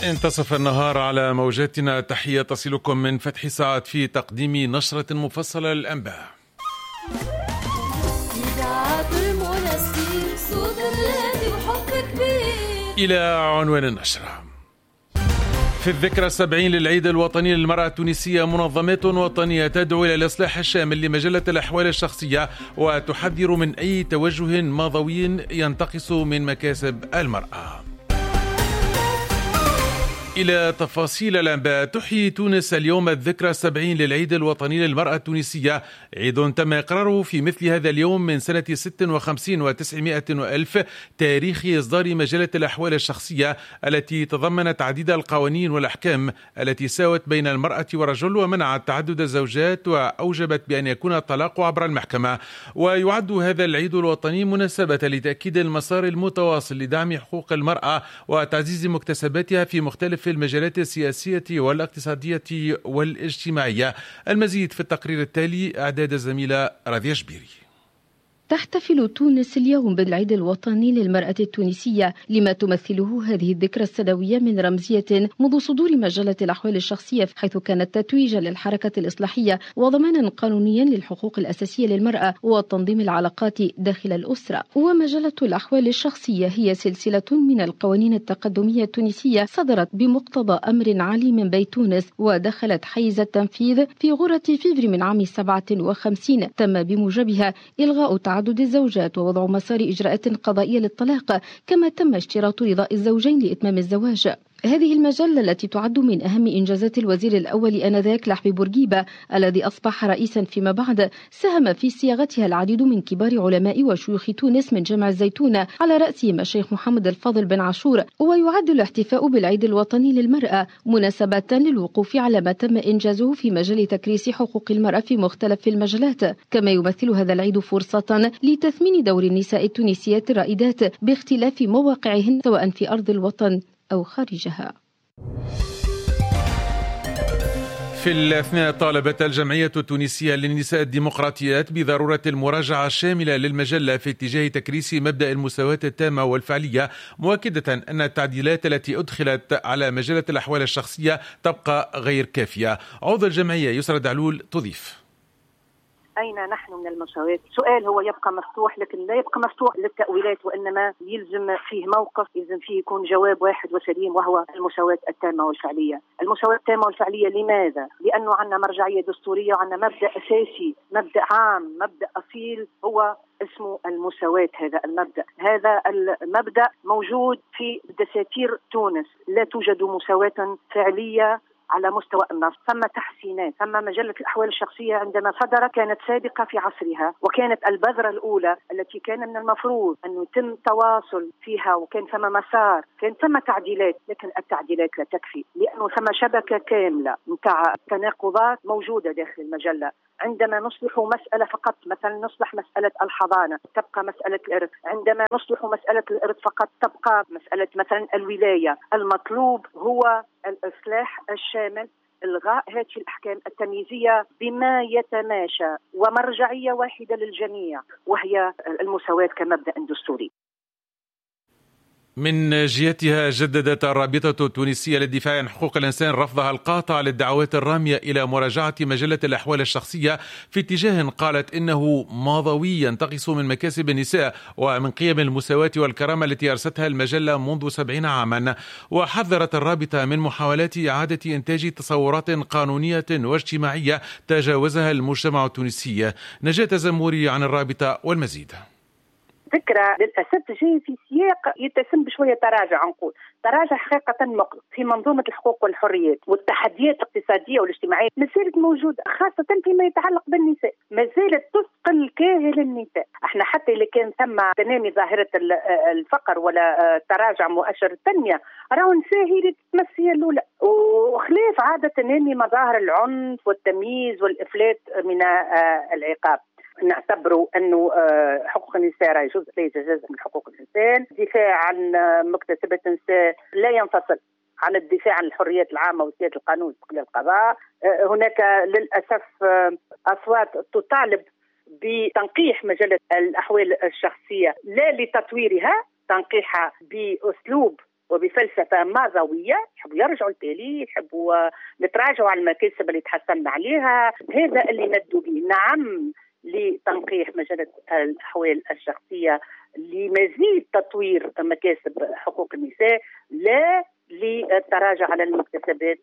انتصف النهار على موجاتنا. تحية تصلكم من فتح ساعات في تقديم نشرة مفصلة للأنباء. إلى عنوان النشرة. في الذكرى 70 للعيد الوطني للمرأة التونسية، منظمات وطنية تدعو إلى الإصلاح الشامل لمجلة الأحوال الشخصية وتحذر من أي توجه ماضوي ينتقص من مكاسب المرأة. إلى تفاصيل الأنباء. تحيي تونس اليوم الذكرى 70 للعيد الوطني للمرأة التونسية، عيد تم إقراره في مثل هذا اليوم من سنة 56 و900 وألف تاريخ إصدار مجلة الأحوال الشخصية، التي تضمنت عديد القوانين والأحكام التي ساوت بين المرأة والرجل ومنعت تعدد الزوجات وأوجبت بأن يكون الطلاق عبر المحكمة. ويعد هذا العيد الوطني مناسبة لتأكيد المسار المتواصل لدعم حقوق المرأة وتعزيز مكتسباتها في مختلف في المجالات السياسية والاقتصادية والاجتماعية. المزيد في التقرير التالي، إعداد الزميلة راضية شبيري. تحتفل تونس اليوم بالعيد الوطني للمرأة التونسية، لما تمثله هذه الذكرى السنوية من رمزية منذ صدور مجلة الأحوال الشخصية، حيث كانت تتويجا للحركة الإصلاحية وضمانا قانونيا للحقوق الأساسية للمرأة وتنظيم العلاقات داخل الأسرة. ومجلة الأحوال الشخصية هي سلسلة من القوانين التقدمية التونسية صدرت بمقتضى أمر عالي من بيت تونس، ودخلت حيز التنفيذ في غرة فيفري من عام 57. تم بموجبها إلغاء تعدد الزوجات ووضع مسار إجراءات قضائية للطلاق، كما تم اشتراط رضاء الزوجين لإتمام الزواج. هذه المجلة التي تعد من أهم إنجازات الوزير الأول آنذاك لحبي بورقيبة الذي أصبح رئيسا فيما بعد، ساهم في صياغتها العديد من كبار علماء وشيوخ تونس من جامع الزيتون، على رأسهم الشيخ محمد الفاضل بن عاشور. ويعد الاحتفاء بالعيد الوطني للمرأة مناسبة للوقوف على ما تم إنجازه في مجال تكريس حقوق المرأة في مختلف المجالات، كما يمثل هذا العيد فرصة لتثمين دور النساء التونسيات الرائدات باختلاف مواقعهن سواء في أرض الوطن أو خارجها. في الأثناء طالبت الجمعية التونسية للنساء الديمقراطيات بضرورة المراجعة الشاملة للمجلة في اتجاه تكريس مبدأ المساواة التامة والفعلية، مؤكدة أن التعديلات التي أدخلت على مجلة الأحوال الشخصية تبقى غير كافية. عضو الجمعية يسرى دعلول تضيف: أين نحن من المساواة؟ سؤال هو يبقى مفتوح، لكن لا يبقى مفتوح للتأويلات، وإنما يلزم فيه موقف، يلزم فيه يكون جواب واحد وسليم، وهو المساواة التامة والفعلية. المساواة التامة والفعلية لماذا؟ لأنه عندنا مرجعية دستورية وعندنا مبدأ أساسي، مبدأ عام، مبدأ أصيل، هو اسمه المساواة. هذا المبدأ موجود في دساتير تونس. لا توجد مساواة فعلية على مستوى النص. ثم تحسينات، ثم مجلة الأحوال الشخصية عندما صدرت كانت سابقة في عصرها، وكانت البذرة الأولى التي كان من المفروض أن يتم تواصل فيها، وكان ثم مسار، كان ثم تعديلات، لكن التعديلات لا تكفي، لأنه ثم شبكة كاملة متاع تناقضات موجودة داخل المجلة. عندما نصلح مسألة فقط، مثلا نصلح مسألة الحضانة، تبقى مسألة الإرث. عندما نصلح مسألة الإرث فقط، تبقى مسألة مثلا الولاية. المطلوب هو الإصلاح الشامل، إلغاء هذه الأحكام التمييزية بما يتماشى، ومرجعية واحدة للجميع، وهي المساواة كمبدأ دستوري. من جهتها جددت الرابطة التونسية للدفاع عن حقوق الإنسان رفضها القاطع للدعوات الرامية إلى مراجعة مجلة الأحوال الشخصية في اتجاه قالت إنه ماضوي ينتقص من مكاسب النساء ومن قيم المساواة والكرامة التي أرستها المجلة منذ 70 عاما. وحذرت الرابطة من محاولات إعادة إنتاج تصورات قانونية واجتماعية تجاوزها المجتمع التونسي. نجاة زموري عن الرابطة والمزيد. فكرة للأسف جاي في سياق يتسم بشوية تراجع، نقول تراجع حقيقة مقلق في منظومة الحقوق والحريات، والتحديات الاقتصادية والاجتماعية ما زالت موجودة، خاصة فيما يتعلق بالنساء، ما زالت تثقل كاهل النساء. احنا حتى اللي كان ثم تنامي ظاهرة الفقر ولا تراجع مؤشر التنمية، راهو النساء هي اللي تتمثل الأولى، وخلاف عادة تنامي مظاهر العنف والتمييز والإفلات من العقاب. نعتبروا أنه حقوق النساء راهي جزء لا يتجزأ من حقوق الإنسان. الدفاع عن مكتسبات النساء لا ينفصل عن الدفاع عن الحريات العامة وسيادة القانون واستقلال القضاء. هناك للأسف أصوات تطالب بتنقيح مجلة الأحوال الشخصية، لا لتطويرها، تنقيحها بأسلوب وبفلسفة ماضوية، يحبوا يرجعوا للتالي، يحبوا نتراجعوا على المكاسب اللي تحصلنا عليها. هذا اللي ندوا به. نعم لتنقيح مجلة الأحوال الشخصية، لمزيد تطوير مكاسب حقوق النساء، لا للتراجع على المكتسبات.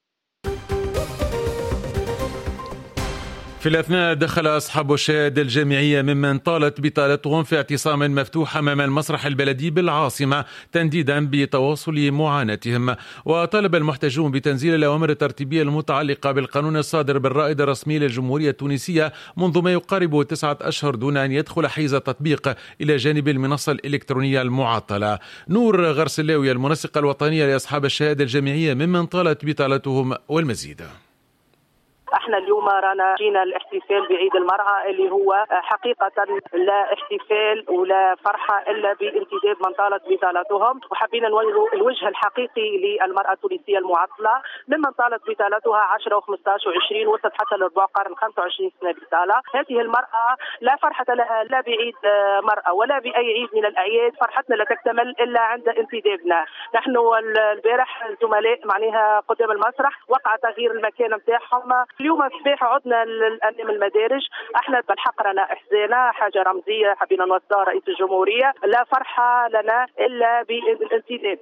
في الأثناء دخل أصحاب الشهادة الجامعية ممن طالت بطالتهم في اعتصام مفتوح أمام المسرح البلدي بالعاصمة تنديدا بتواصل معاناتهم. وطالب المحتجون بتنزيل الأوامر الترتيبية المتعلقة بالقانون الصادر بالرائد الرسمي للجمهورية التونسية منذ ما يقارب 9 أشهر دون أن يدخل حيز التطبيق إلى جانب المنصة الإلكترونية المعطلة. نور غرسلاوي المنسقة الوطنية لأصحاب الشهادة الجامعية ممن طالت بطالتهم، والمزيد. احنا اليوم رانا جينا الاحتفال بعيد المرأة اللي هو حقيقة لا احتفال ولا فرحة الا بامتداد من طالت بطالتهم، وحبينا نوجه الوجه الحقيقي للمرأة التونسية المعطلة ممن طالت بطالتها 10 و15 و20 وصلت حتى لربع قرن 25 سنة بطالة. هذه المرأة لا فرحة لها لا بعيد مرأة ولا بأي عيد من الأعياد، فرحتنا لا تكتمل إلا عند امتدادنا. نحن البارح الزملاء معناها قدام المسرح وقع تغيير المكان نتاعهم. اليوم الصباح عدنا لأمام المدارج، احنا بالحق رانا احزانة، حاجة رمزية حبينا نوصلها رئيس الجمهورية، لا فرحة لنا إلا بالامتداد.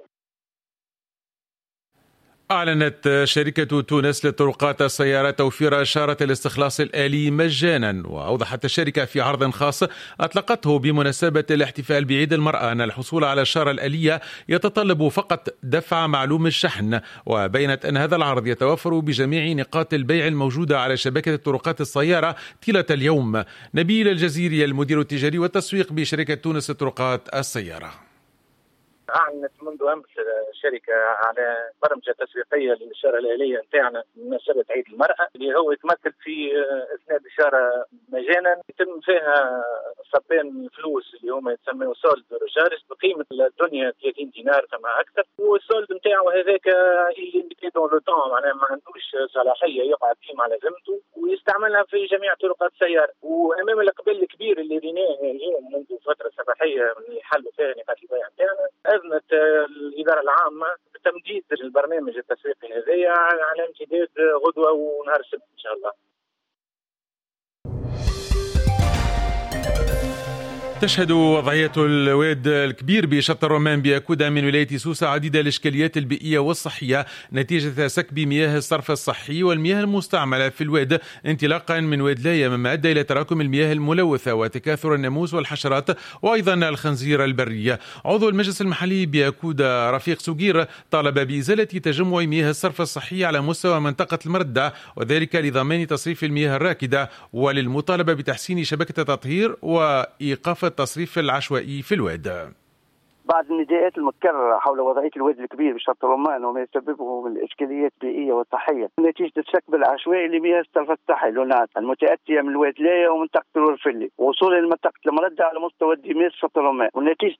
أعلنت شركة تونس لطرقات السيارة توفير إشارة الاستخلاص الآلي مجانا. وأوضحت الشركة في عرض خاص أطلقته بمناسبة الاحتفال بعيد المرأة أن الحصول على الإشارة الآلية يتطلب فقط دفع معلوم الشحن. وبينت أن هذا العرض يتوفر بجميع نقاط البيع الموجودة على شبكة طرقات السيارة طيلة اليوم. نبيل الجزيري المدير التجاري والتسويق بشركة تونس لطرقات السيارة. أعلنت منذ أمس الشركة على برمجة تسويقية للإشارة الآلية نتاعنا بمناسبة عيد المرأة، اللي هو يتمثل في إسناد إشارة مجانا يتم فيها صبين فلوس اللي هما يتسموا سولد رجارس بقيمة الدنيا 30 دينار فما أكثر. والسولد نتاعو هذاك اللي دون لو طون، معناها ما عندوش صلاحية يقعد فيهم على ذمته، ويستعملها في جميع طرقات السيارة. وأمام الإقبال الكبير اللي ريناه اليوم منذ فترة صباحية من حلوا فيها نقاط البيع نتاعنا، أذنت الإدارة العامة بتمديد البرنامج التسويقي هذايا على امتداد غدوة ونهار السبت إن شاء الله. تشهد وضعية الواد الكبير بشط الرمان بأكودا من ولاية سوسة عديد الإشكاليات البيئية والصحية نتيجة سكب مياه الصرف الصحي والمياه المستعملة في الواد انطلاقا من واد لايا، مما أدى إلى تراكم المياه الملوثة وتكاثر الناموس والحشرات وأيضا الخنزير البري. عضو المجلس المحلي بأكودا رفيق سوغير طالب بإزالة تجمع مياه الصرف الصحي على مستوى منطقة المردة، وذلك لضمان تصريف المياه الراكدة وللمطالبة بتحسين شبكة التطهير وإيقاف التصريف العشوائي في الواد. بعد النداءات المتكررة حول وضعية الواد الكبير بشط الرمان وما يسببه من الإشكاليات البيئية والصحية نتيجة السكب العشوائي لمياه الصرف الصحي لونات المتأتية من الواد لايا ومنطقة الورفلي وصولا لمنطقة المردة على مستوى الدمير شط الرمان، ونتيجة